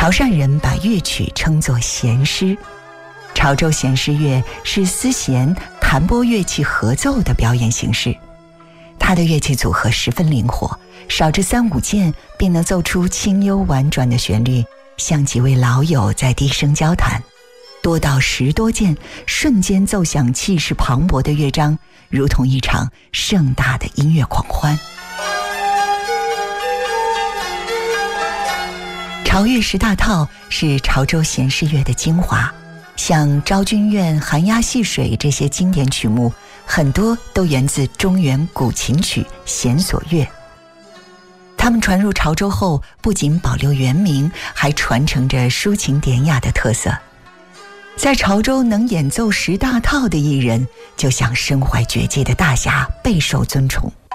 潮汕人把乐曲称作弦诗，潮州弦诗乐是丝弦、弹拨乐器合奏的表演形式。它的乐器组合十分灵活，少至3-5件便能奏出清幽婉转的旋律，像几位老友在低声交谈；多到10多件，瞬间奏响气势磅礴的乐章，如同一场盛大的音乐狂欢。潮乐10大套是潮州弦诗乐的精华，像《昭君怨》《寒鸦戏水》这些经典曲目，很多都源自中原古琴曲弦索乐。它们传入潮州后，不仅保留原名，还传承着抒情典雅的特色。在潮州能演奏10大套的艺人，就像身怀绝技的大侠，备受尊崇。